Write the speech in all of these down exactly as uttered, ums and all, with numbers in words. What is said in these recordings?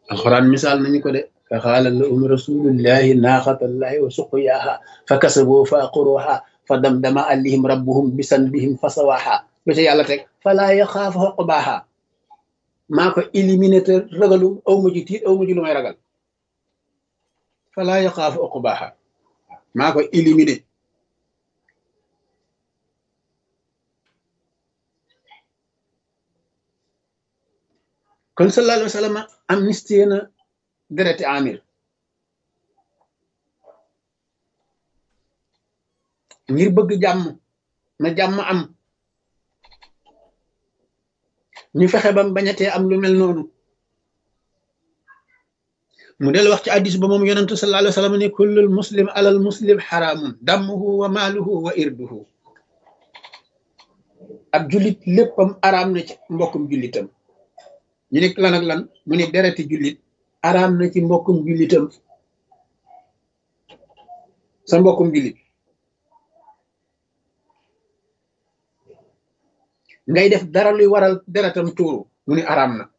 alquran misaal nañu ko de fa qaala lahum rasulullahi naaqatallahi wa suqyaaha fa kasaboo fa aqruha fa damdama alayhim rabbuhum bisanbihim fa sawaaha ba ca yàlla teg falaa yaxaafu uqbaaha maa ko éliminé te ragalu aw ma ci tiit aw ma ci lu may ragal falaa yaxaafu uqbaaha maa ko éliminé kon sallallahu alayhi wa sallam amnistie na dereti amir ngir bëgg jàmm na jàmm am ñu fexe bam bañatee am lu mel noonu mu del wax ci hadiis ba moom yonentu sallallahu alayhi wa sallam ne kullul muslim alal muslim xaraamun damuhu wa maaluhu wa irduhu ab jullit léppam araam na ci mbokkum jullitam ñu ne lan ak lan mu ne dereti jullit araam na ci mbokkum jullitam sa mbokkum jullit ngay def dara luy waral deretam tuuru mu ne araam na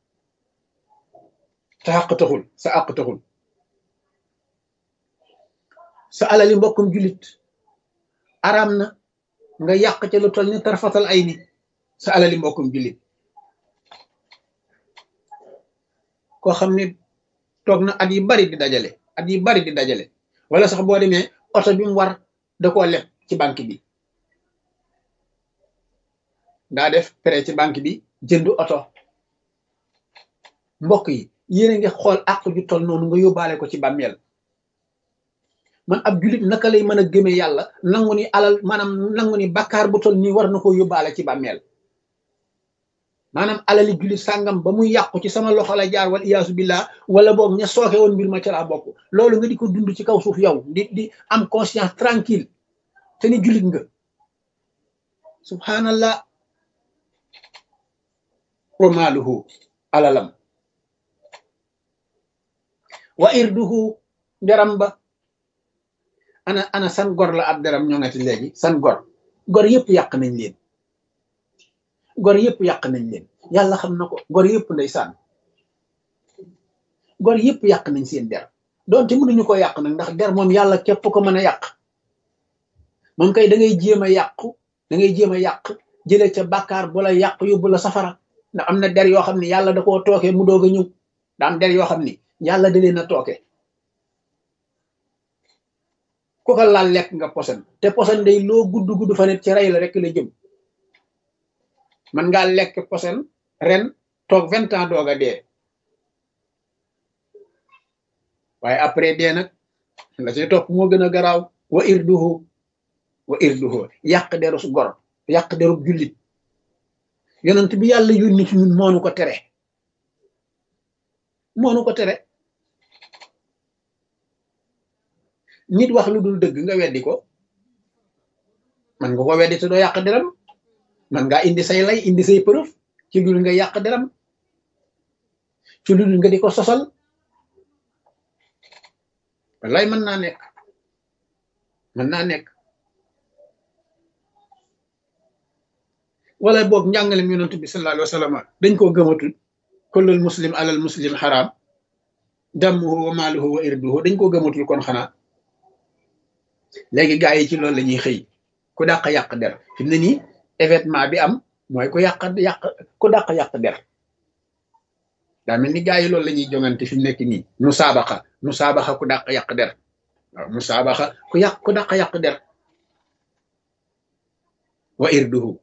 sa àq taxul sa àq taxul sa alali mbokkum jullit araam na nga yàq ca lu toll ni tarfatal ay ni sa alali mbokkum jullit koo xam ne toog na at yi bari di dajale at yi bari di dajale wala sax boo demee oto bi mu war da koo leb ci banque bi daa def prêt ci banque bi jënd oto mbokk yi yéen a ngi xool àq ju toll noonu nga yóbbaale ko ci bàmmeel man ab jullit naka lay mën a gëmee yàlla nangu ni alal maanaam nangu ni bakkaar bu toll nii war na koo yóbbaale ci bàmmeel maanaam alali jullit sàngam ba muy yàqu ci sama loxo la jaar wal iyaasu billah wala boog ña sooke woon mbir ma ca laa bokk loolu nga di ko dund ci kaw suuf yow di di am conscience tranquille te ni jullit nga subhanallah wa maaluhu alalam wa irduhu deram ba ana ana san gor la ab deram ñoo ngati léegi san gor gor yëpp yàq nañ leen gor yëpp yàq nañ leen yàlla xam na ko gor yëpp ndeysaan gor yëpp yàq nañ seen der doonte mënuñu ko yàq nag ndax der moom yàlla képp ko mën a yàq moom kay da ngay jéem a yàqu da ngay jéem a yàq jële ca bàkkaar bu la yàq yóbbu la safara ndax am na der yoo xam ne yàlla da koo tooke mu doog a ñëw da am der yoo xam ni yàlla da leen a tooke ku ko laal lekk nga posen te posen day loo gudd gudd fa net ci rey la rek la jëm man ngaa lekk posen ren toog vingt ans doog a dee waaye après dee nag la ci topp moo gën a garaaw wa irduhu wa irduhu yàq derus gor yàq derub jullit yonent bi yàlla yónni ci ñun moonu ko tere moonu ko tere nit wax lu dul dëgg nga weddi ko man nga ko weddi te doo yàq deram man ngaa indi say lay indi say preuve ci lu nga yàq deram ci lu nga di ko sosal wallaay mën naa nekk mën naa nekk wala boog njàngalem yonent bi sallallahu alayhi wa sallam dañ koo gëmatul kullul muslim alal muslim xaraam damuhu wa maaluhu wa irduhu dañ koo gëmatul kon xanaa léegi gaa yi ci loolu la ñuy xëy ku dàq yàq der fi mu ne nii événement bi am mooy ku yàq yàq ku dàq yàq der daa mel ni gaa yi loolu la ñuy jongante fi mu nekk nii nu saabaxa nu saabaxa ku dàq yàq der waaw nu saabaxa ku yàq ku dàq yàq der wa irduhu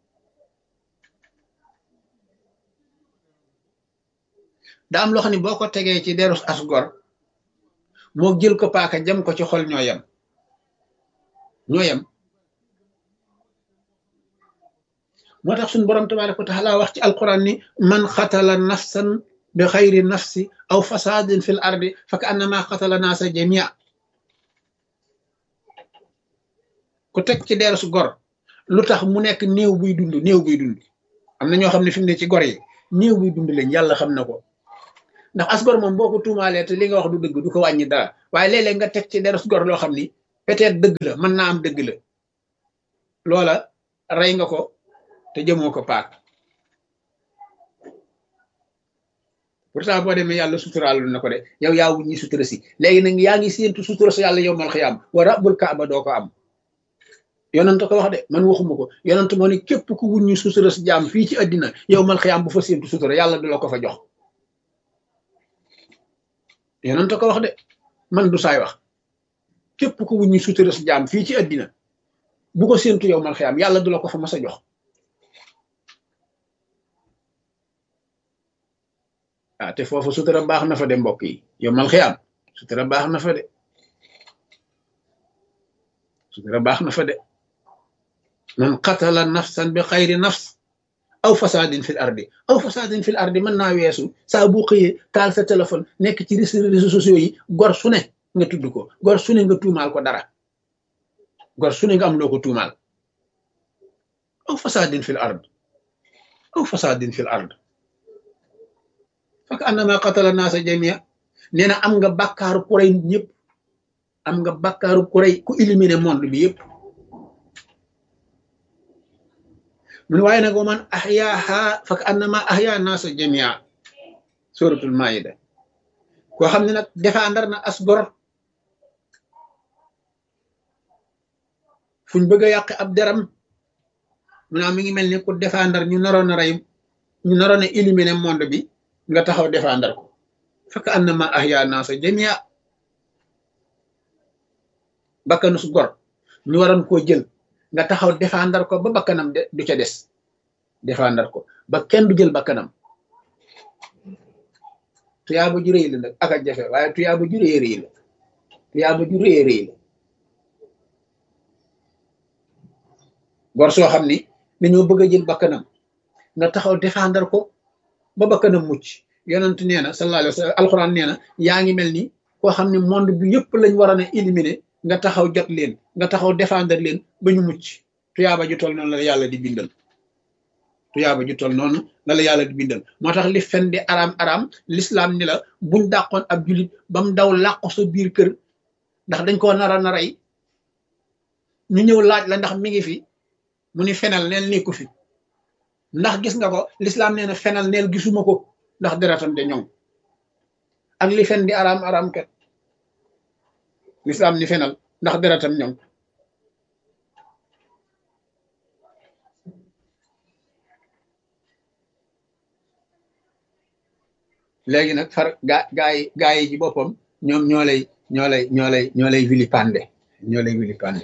daa am loo xam ne boo ko tegee ci derus as gor moo jël ko paaka jam ko ci xol ñoo yem ñoo yem moo tax suñu borom tabaraka wa taala wax ci alquran ni man xatala nafsan bi xayri nafsi aw fasadin fil ardi fa ka annama xatala naasa jamia ku teg ci derus gor lu tax mu nekk néew buy dund néew buy dund am na ñoo xam ne fi mu ne ci gor yi néew buy dund lañ yàlla xam na ko ndax as gor moom boo ko tuumaalee te li nga wax du dëgg du ko wàññi dara waaye léeg-léeg nga teg ci derus gor loo xam ni peut-être dëgg la mën naa am dëgg la loola rey nga ko te jëmoo ko paak pourtant boo demee yàlla suturaalu na ko de yow yaa wuñ ñi sutura si léegi nag yaa ngi séentu sutura si yàlla yow mal xiyaam wa rabbul kaaba doo ko am yonent ko wax de man waxuma ko yonent moo ne képp ku wuñ ñi sutura si jaam fii ci àddina yow mal xiyaam bu fa séentu sutura yàlla du la ko fa jox yonent ko wax de man du saay wax képp ku wuñ ñi sutura si jaam fii ci àddina bu ko séentu yow mal xiyaam yàlla du la ko fa mas a jox ah te foofu sutura baax na fa de mbokk yi yow mal xiyaam sutura baax na fa de sutura baax na fa de man qatala nafsan bi xayri nafs aw fasadin fil ardi aw fasadin fil ardi mën naa weesu saa bu xëyee taal sa téléphone nekk ci réseaux sociaux yi gor su ne nga tudd ko gor su ne nga tuumaal ko dara gor su ne nga am loo ko tuumaal aw fasadin fil ard aw fasadin fil ard fak annama qatala naasa jamia nee na am nga bàkkaaru ku rey ñëpp am nga bàkkaaru ku rey ku éliminer monde bi yëpp mun waaye nag wa man ahyaaha fak annama ahya naasa jamia suratul maida koo xam ne nag défendre na as gor fuñ bëgg a yàq ab deram mu naa mi ngi mel ni ku défendre ñu naroon a rey ñu naroon a éliminer monde bi nga taxaw défendre ko fekk annama ahya naasa jamia bakkanu su gor ñu waroon koo jël nga taxaw défendre ko ba bakkanam de du ca des défendre ko ba kenn du jël bakkanam tuyaaba ju rëy la nag ak a jafe waaye tuyaaba ju rëy rëy la tuyaaba ju rëy rëy la gor soo xam ni dañoo bëgg a jël bakkanam nga taxaw défendre ko ba bakkanam mucc yonent nee na sallallahu alayhi wa sallam alxuraan nee na yaa ngi mel ni koo xam ne monde bi yëpp lañ waroon a éliminer nga taxaw jot leen nga taxaw défendre leen ba ñu mucc tuyaaba ju toll noonu la yàlla di bindal tuyaaba ju toll noonu la la yàlla di bindal moo tax li fen di araam araam l'islam ni la buñ dàqoon ab julit ba mu daw làqu sa biir kër ndax dañ koo nara na rey ñu ñëw laaj la ndax mi ngi fi mu ni fenal neel nekku fi ndax gis nga ko l'islam nee na fenal neel gisuma ko ndax deretam de ñoŋ ak li fen di araam araam kat l'islam ni fenal ndax deretam ñoŋ léegi nag far gaa gaa yi gaa yi ci boppam ñoom ñoo lay ñoo lay ñoo lay ñoo lay wili pande ñoo lay wili pande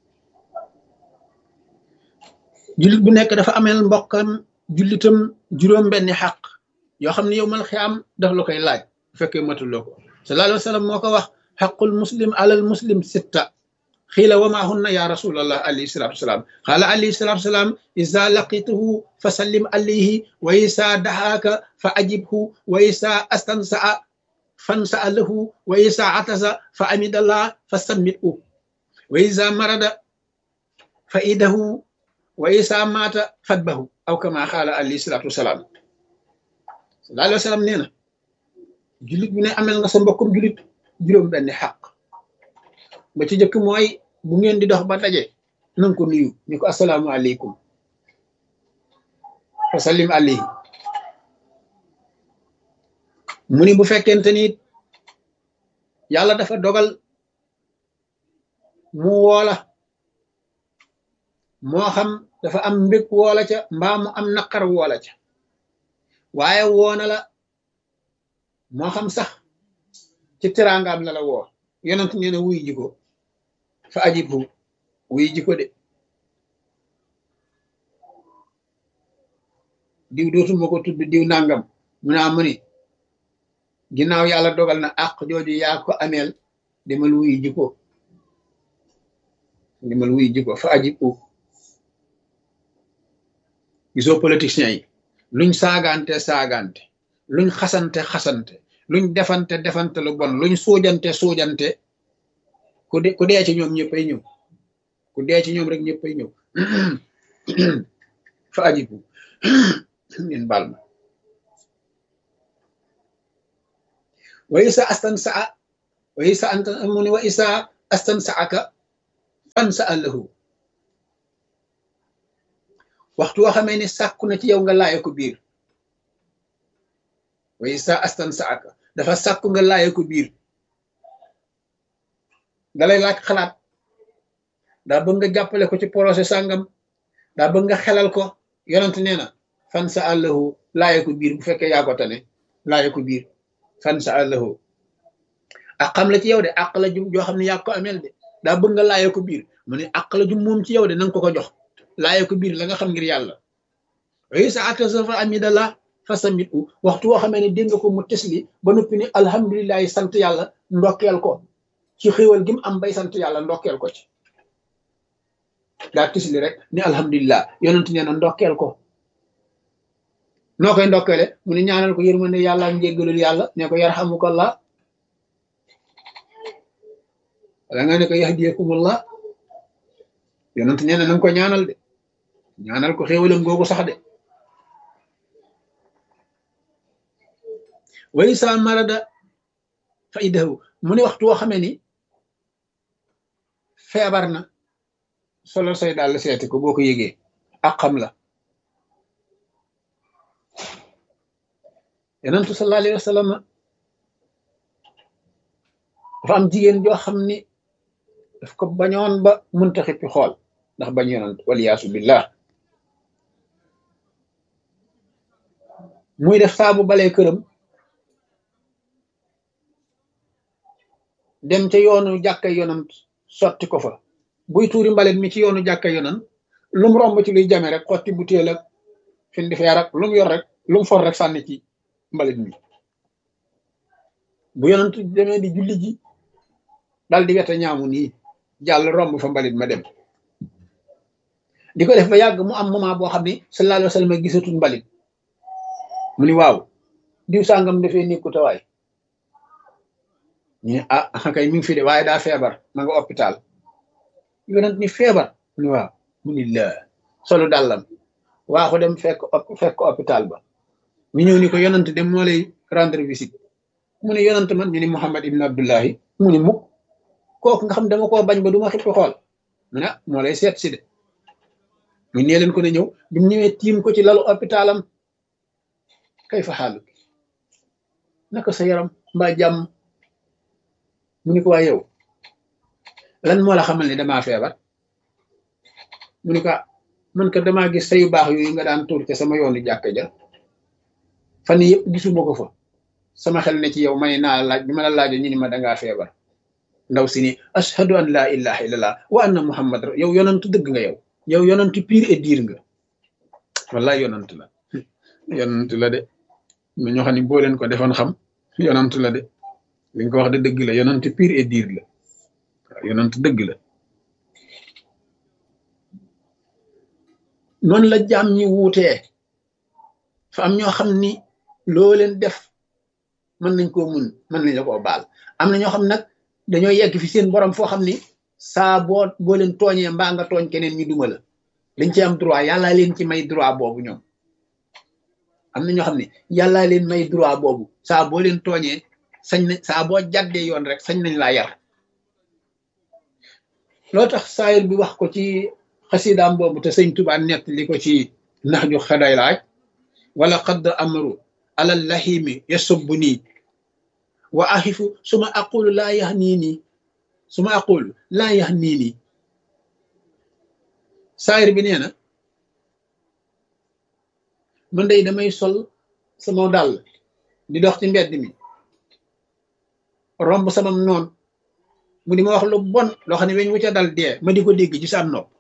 jullit bu nekk dafa ameel mbokkam jullitam juróom benni xaq yoo xam ne yow mal xiyaam daf la koy laaj bu fekkee matuloo ko sallallahu alayhi wa sallam moo ko wax xaqul muslim alal muslim sitta xiila wa maa hunna ya rasulallah alayhi salatu wasalaam xaala alayhi salatu wasalaam isa laqituhu fa sallim alayhi wa isa daxaaka fa ajibhu wa isa astansaa fansaa lahu wa isa atasa fa amidallah fa sammithu wa isa marada fa idahu wa isa maata fatbahu aw kama xaala alayhi salatu wasalaam sallallahu alayhi wa sallam nee na jullit bu ne amel nga sa mbokkum jullit juróom benn xaq ba ci jëkk mooy bu ngeen di dox ba daje nanga ko nuyu ni ko assalaamu aleykum fa sallim alayhi mu ni bu fekkente ni yàlla dafa dogal mu woola moo xam dafa am mbég woola ca mbaa mu am naqar woola ca waaye woona la moo xam sax ci teraangaam la la woo yonent nee na wuy jiko fa ajibhu wuy jiko de diw dootuma ko tudd diw nangam mu naa mu ni ginnaaw yàlla dogal na àq jooju yaa ko ameel demal wuy jiko demal wuy jiko fa ajibhu gisoo politiciens yi luñ saagante saagante luñ xasante xasante luñ defante defante lu bon luñ suujante suujante ku de ku dee ci ñoom ñëppay ñëw ku dee ci ñoom rek ñëppay ñëw fa ajibu ngeen baal ma wa isa astan saa wa isa anta mu ni wa isa astan saaka fan sa lahu waxtu woo xamee ne sàkku na ci yow nga laaye ko biir wa isa astan sa aka dafa sàkku nga laaye ko biir dalay laaj xalaat daa bëgg nga jàppale ko ci projet sàngam daa bëgg nga xelal ko yonent nee na fan sa àllahu laaye ko biir bu fekkee yaa ko tane laaye ko biir fan sa àllahu ak xam la ci yow de àq la jum joo xam ne yaa ko ameel de daa bëgg nga laaye ko biir mu ne àq la jum moom ci yow de nanga ko ko jox laaye ko biir la nga xam ngir yàlla way sa atasafa amidallah fa samit u waxtu woo xamee ne dégg nga ko mu tesli ba noppi ni alhamdulilahi sant yàlla ndokkeel ko ci xéwal gi mu am bay sant yàlla ndokkeel ko ci daa tisli rek ni alhamdulilah yonent nee na ndokkeel ko noo koy ndokkeele mu ne ñaanal ko yërmande yàlla ak njéggalul yàlla ne ko yarhamukallah wala nga ne ko yahdiyakumullah yonent nee na nanga ko ñaanal de ñaanal ko xéwalam googu sax de way sa marada fa idahu mu ne waxtu woo xamee ni feebar na solo say daal seeti ko boo ko yégee ak xam la yonentu sallallahu alayhi wa sallam dafa am jigéen joo xam ni daf ko bañoon ba munta xippi xool ndax bañ yonent waliyaasu billah muy def saabu balee këram dem ca yoonu jàkka yonent sotti ko fa buy tuuri mbalit mi ci yoonu jàkka yonent lu mu romb ci luy jame rek xotti butéel ak fin di feer ak lu mu yor rek lu mu for rek sànni ci mbalit mi bu yonent demee di julli ji dal di wete ñaamu nii jàll romb fa mbalit ma dem di ko def ba yàgg mu am moment boo xam ne sallallahu alayhi wa sallam gisatul mbalit mu ni waaw diw sàngam dafee nekku tawaay ñu ne ah kay mi ngi fi de waaye daa feebar ma nga hôpital yonent ni feebar mu ni waaw mu ni la solu dàllam waa ko dem fekk fekk hôpital ba ñu ñëw ni ko yonent dem moo lay rendre visite mu ne yonent man ñu ni Muhammad ibn Abdullahi mu ni mukk kooku nga xam dama koo bañ ba du ma xippi xool mu ne moo lay seet si de mu nee leen ko ne ñëw bi mu ñëwee tiim ko ci lalu hôpitalam kay fa xaalu naka sa yaram mbaa jàmm mu ni ko waa yow lan moo la xamal ne damaa feebar mu ni ko man ka damaa gis sayu baax yooyu nga daan tuur ca sama yoonu jàkka ja fan yëpp gisuma ko fa sama xel ne ci yow may naa laaj bi ma la laajee ñu ni ma dangaa feebar ndaw si ni ashhadu an laa ilaha illallah wa anna muhammad yow yonantu dëgg nga yow yow yonantu pire et dire nga wallahi yonantu la yonantu la de mais ñoo xam ne boo leen ko defoon xam yonantu la de li nga ko wax de dëgg la yonantu pire et dire la waaw yonantu dëgg la noonu la jaam ñi wuutee fa am ñoo xam ni loo leen def mën nañ koo mun mën nañ la koo baal am na ñoo xam nag dañoo yegg fi seen borom foo xam ni saa boo boo leen tooñee mbaa nga tooñ keneen ñu duma la dañ ci am droit yàllaa leen ci may droit boobu ñoom am na ñoo xam ne yàllaa leen may droit boobu saa boo leen tooñee sañ na saa boo jàddee yoon rek sañ nañ laa yar loo tax saayir bi wax ko ci xasidaam boobu te sëñ Tuubaa nett li ko ci nax ju xaday laaj wala xadd amru alal lahimi yasubbu nii wa axifu suma aqulu laa yax nii nii suma aqulu laa yax nii nii saayir bi nee na man day damay sol sama dàll di dox ci mbedd mi romb sama noon mu di ma wax lu bon loo xam ne weñ wu ca dal dee ma di ko dégg ci sa am nopp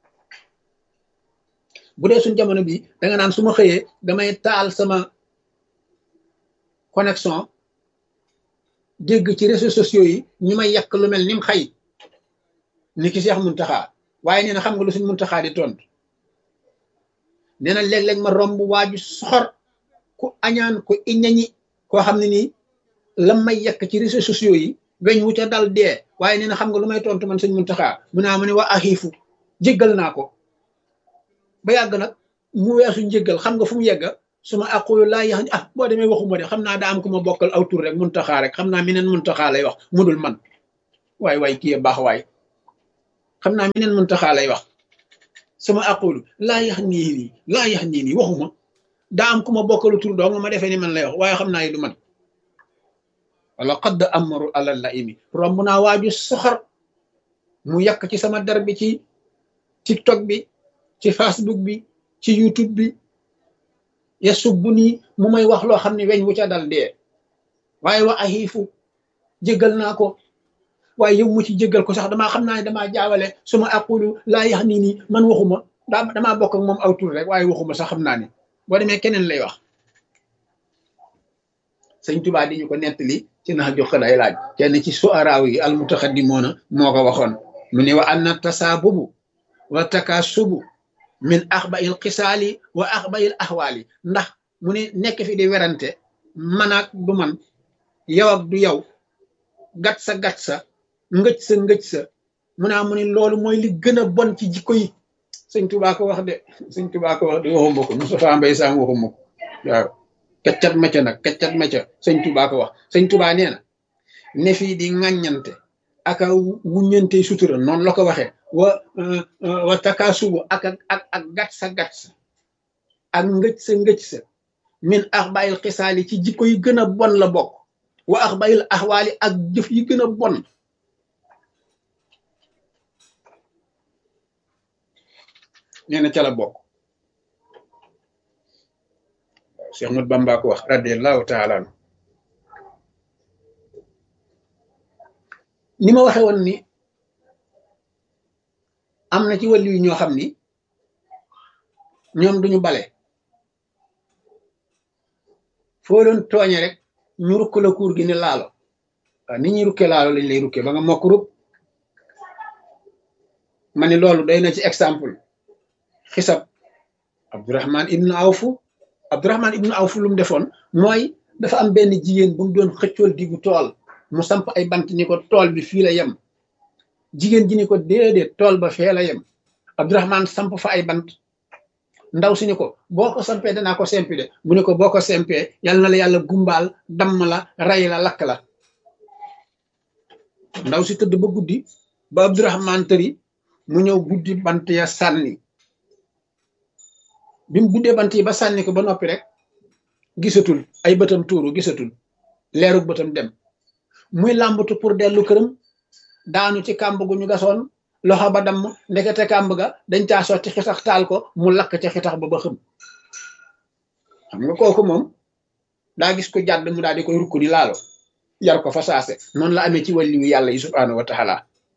bu dee suñ jamono bi da nga naan su ma xëyee damay taal sama connexion dégg ci réseaux sociaux yi ñu may yàq lu mel ni mu xay ni ki Seex Muntaxa waaye nee na xam nga lu suñ Muntaxa di tontu nee na léeg-léeg ma romb waaju soxor ku añaan ku iñañi koo xam ne nii lam may yàq ci réseaux sociaux yi weñ wu ca dal dee waaye nee na xam nga lu may tontu man suñ Muntaxa mu naa mu ne waa axiifu jéggal naa ko ba yàgg nag mu weesu njéggal xam nga fu mu yegga suma aqulu laa yax ah boo demee waxuma de xam naa daa am ku ma bokkal aw tur rek Muntaxa rek xam naa meneen Muntaxa lay wax mudul man waay waay kii baax waay xam naa meneen Muntaxa lay wax suma aqulu laa yax nii nii laa yax nii nii waxuma daa am ku ma bokkalu tur dong ma defee ni man lay wax waaye xam naa yi du man wala xadd amaru alal la imi romb naa waaju soxar mu yàq ci sama der bi ci tiktok bi ci facebook bi ci youtube bi ya subbu nii mu may wax loo xam ne weñ wu ca dal dee waaye wa axiifu jéggal naa ko waaye yow mu ci jéggal ko sax damaa xam naa ne damaa jaawale su ma aqulu laa yax nii nii man waxuma daa damaa bokk ak moom aw tur rek waaye waxuma sax xam naa ni boo demee keneen lay wax sëñ Tuubaa di ñu ko nettali ci nax jox ay laaj kenn ci suaraaw yi al mutaxaddimoona moo ko waxoon mu ne wa anna tasaabubu wa takaasubu min axbail xisaali wa axbail axwaali ndax mu ne nekk fi di werante man ak du man yow ak du yow gat sa gat sa ngëj sa ngëj sa mu naa mu ne loolu mooy li gën a bon ci jikko yi sëñ Tuubaa ko wax de sëñ Tuubaa ko wax de waxuma ko Moustapha Mbaye Sam waxuma ko waaw kaccat ma ca nag kaccat ma ca sëñ Tuubaa ko wax sëñ Tuubaa nee na ne fii di ŋàññante aka wuññante sutura noonu la ko waxee wa wa takaasubu ak ak ak gat sa gat sa ak ngëj sa ngëj sa min axbayil xisaali ci jikko yi gën a bon la bokk wa axbayil axwaali ak jëf yi gën a bon nee na ca la bokk Cheikh Ahmad Bamba ko wax radiallahu taala anhu ni ma waxe woon ni am na ci wàllu yi ñoo xam ni ñoom duñu bale foo doon tooñe rek ñu rukk la kuur gi ni laalo waaw ni ñuy rukke laalo lañ lay rukke ba nga mokk rub ma ni loolu doy na ci exemple xisab Abdurahman ibnu Awfu Abdurahman ibnu Awfu lu mu defoon mooy dafa am benn jigéen bu mu doon xëccool diggu tool mu samp ay bant ni ko tool bi fii la yem jigéen ji ni ko déedéet tool ba fee la yem Abdurahman samp fa ay bant ndaw si ni ko boo ko sampee danaa ko sempi de mu ne ko boo ko sempee yal na la yàlla gumbaal damm la rey la lakk la ndaw si tëdd ba guddi ba Abdurahman tëri mu ñëw guddi bant ya sànni bi mu guddee bant yi ba sànni ko ba noppi rek gisatul ay bëtam tuuru gisatul leerug bëtam dem muy làmbatu pour dellu këram daanu ci kàmb gu ñu gasoon loxo ba damm ndekete kàmb ga dañ caa sotti xitax taal ko mu lakk ca xitax ba ba xëm xam nga kooku moom daa gis ko jàdd mu daal di koy rukk di laalo yar ko fa saase noonu la amee ci wàlli yu yàlla yi subhaanahu wa taala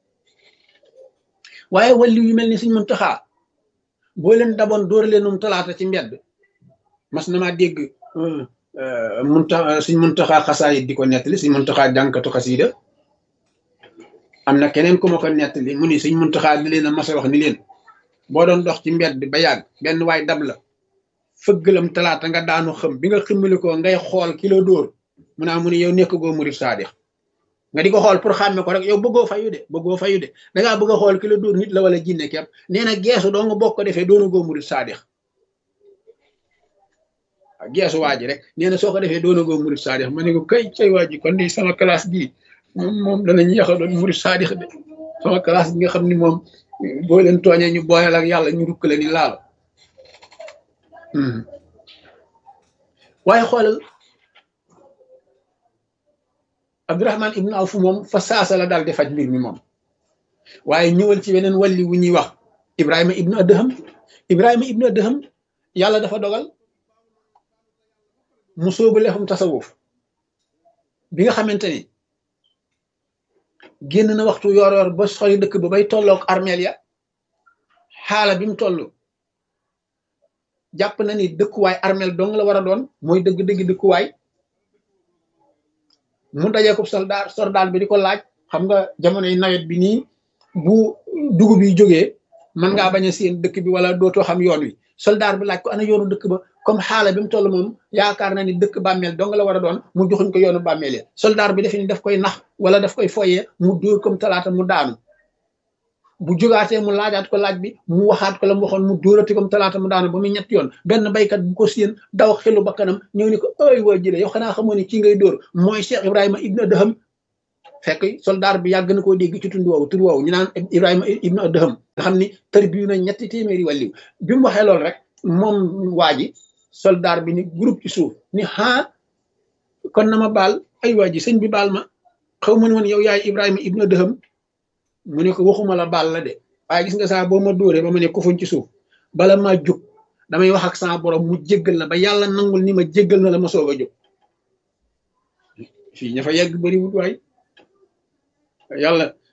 waaye wàlli yu mel ni Sëñ Muntaxaa boo leen daboon dóor leenum talaata ci mbedd mas na maa dégg munta Sëñ Muntaxaa xasaayit di ko nettali Sëñ Muntaxaa jànkatu xasiida am na keneen ku ma ko nettali mu ni Sëñ Muntaxaa di leen a mas a wax ni leen boo doon dox ci mbedd ba yàgg benn waay dab la fëggalam talaata nga daanu xëm bi nga ximmali ko ngay xool kilo dóor mu naa mu ni yow nekk goo murit saadix nga di ko xool pour xàmme ko rek yow bëggoo fayu de bëggoo fayu de dangaa bëgg a xool kilo dóor nit la wala jinne kepp nee na geesu doo nga bokk ko defee doona goo murit saadix waaw geesu waa ji rek nee na soo ko defee doona goo murit saadix ma ne ko kay cay waa ji kon di sama classe bii moom moom danañu yaxa doon murit saadix de sama classe bi nga xam ni moom boo leen tooñee ñu booyal ak yàlla ñu rukkale ni laal waaye xoolal Abdurahman ibnu Awf moom fa saasa la daal di faj mbir mi moom waaye ñëwal ci weneen walli wu ñuy wax Ibrahima ibnu Adham Ibrahima ibnu Adham yàlla dafa dogal mu sóobu lexum tasawuf bi nga xamante ni génn na waxtu yor yor ba sori dëkk ba bay tolloog armeel ya xaala bi mu toll jàpp na ni dëkkuwaay armeel dong la war a doon mooy dëgg-dëgg dëkkuwaay mu dajee ko soldaar soldaar bi di ko laaj xam nga jamonoy nawet bi nii bu dugub yi jógee mën ngaa bañ a seen dëkk bi wala dootoo xam yoon wi soldaar bi laaj ko ana yoonu dëkk ba comme xaala bi mu toll moom yaakaar na ni dëkk bàmmeel dong la war a doon mu joxuñ ko yoonu bàmmeel ya soldaar bi defe ni daf koy nax wala daf koy foyee mu dóor comme talaata mu daanu bu jógaatee mu laajaat ko laaj bi mu waxaat ko la mu waxoon mu dóorati comme talaata mu daanu ba muy ñett yoon benn baykat bu ko séen daw xelu ba kanam ñëw ni ko ay waa jële yow xanaa xamoo ni kii ngay dóor mooy Cheikh Ibrahima ibnu Adham fekk soldaar bi yàgg na koo dégg ci tund woowu tur woowu ñu naan Ibrahima ibnu Adham nga xam ni tër biu na ñetti téeméeri wàlliw bi mu waxee loolu rek moom waa ji soldaar bi ni groupe ci suuf ni haa kon na ma baal ay waa ji sëñ bi baal ma xaw ma ne woon yow yaay Ibrahima ibnu Dëhëm mu ne ko waxuma la baal la de waaye gis nga saa boo ma dóoree ba ma ne kufuñ ci suuf bala maa jóg damay wax ak sama borom mu jéggal na ba yàlla nangul ni ma jéggal na la ma soog a jóg fii ña fa yegg bëriwut waay yàlla